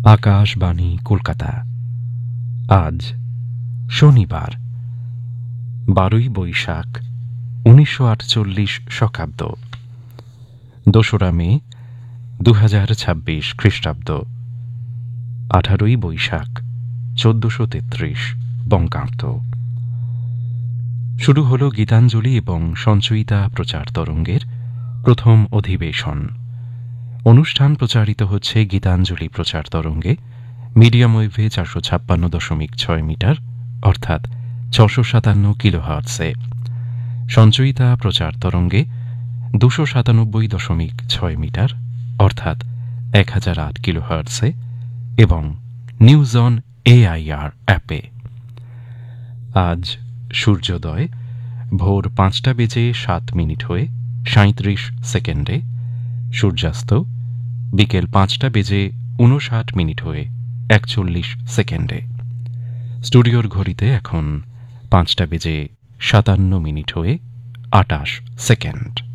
আকাশবাণী কলকাতা। আজ শনিবার 12ই বৈশাখ 1948 শকাব্দ, 2রা মে 2026 খ্রিস্টাব্দ, 18ই বৈশাখ 1433 বঙ্গাব্দ। শুরু হল গীতাঞ্জলি এবং সঞ্চয়িতা প্রচার তরঙ্গের প্রথম অধিবেশন। অনুষ্ঠান প্রচারিত হচ্ছে গীতাঞ্জলি প্রচার তরঙ্গে মিডিয়াম ওয়েভে 456.6 মিটার অর্থাৎ 657 কিলোহার্টজে, সঞ্চয়িতা প্রচার তরঙ্গে 297.6 মিটার অর্থাৎ 1008 কিলোহার্টজে এবং নিউজ অন AIR অ্যাপে। আজ সূর্যোদয় ভোর 5:07 হয়ে 37 সেকেন্ডে, সূর্যাস্ত বিকেল 5:59 হয়ে 41 সেকেন্ডে। স্টুডিওর ঘড়িতে এখন 5:57 হয়ে 28 সেকেন্ড।